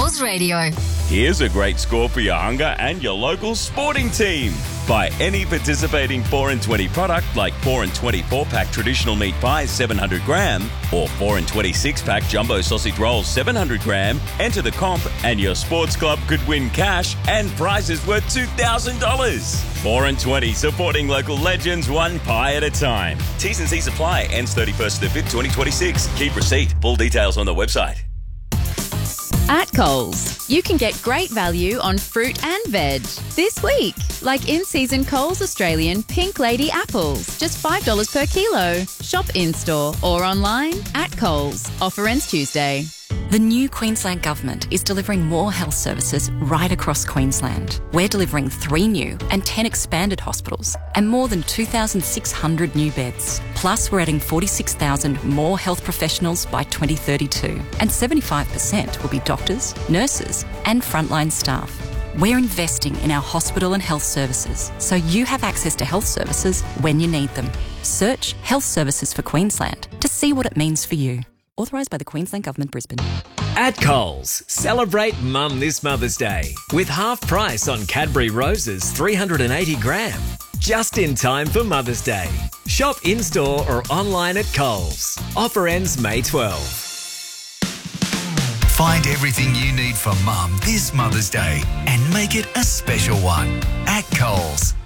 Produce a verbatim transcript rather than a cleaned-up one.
Coles Radio. Here's a great score for your hunger and your local sporting team. Buy any participating four and twenty product like four and twenty-four pack traditional meat pies seven hundred gram or four and twenty-six pack jumbo sausage rolls seven hundred gram. Enter the comp and your sports club could win cash and prizes worth two thousand dollars. four and twenty, supporting local legends one pie at a time. T's and C's apply. Ends thirty-first of the fifth, twenty twenty-six. Keep receipt. Full details on the website. At Coles, you can get great value on fruit and veg this week, like in-season Coles Australian Pink Lady apples, just five dollars per kilo. Shop in-store or online at Coles. Offer ends Tuesday. The new Queensland Government is delivering more health services right across Queensland. We're delivering three new and ten expanded hospitals and more than two thousand six hundred new beds. Plus, we're adding forty-six thousand more health professionals by twenty thirty-two, and seventy-five percent will be doctors, nurses and frontline staff. We're investing in our hospital and health services so you have access to health services when you need them. Search Health Services for Queensland to see what it means for you. Authorised by the Queensland Government, Brisbane. At Coles, celebrate Mum this Mother's Day with half price on Cadbury Roses three hundred eighty gram. Just in time for Mother's Day. Shop in-store or online at Coles. Offer ends May twelfth. Find everything you need for Mum this Mother's Day and make it a special one at Coles.